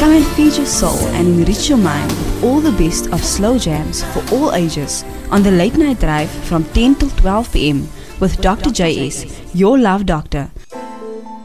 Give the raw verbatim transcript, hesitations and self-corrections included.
Come and feed your soul and enrich your mind with all the best of slow jams for all ages on the Late Night Drive from ten till twelve p m with Doctor J S, your love doctor,